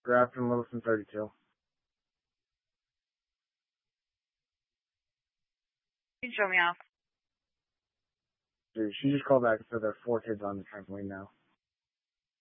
Grafton, Littleton, 32. You can show me off. Dude, she just called back and said there are 4 kids on the trampoline now.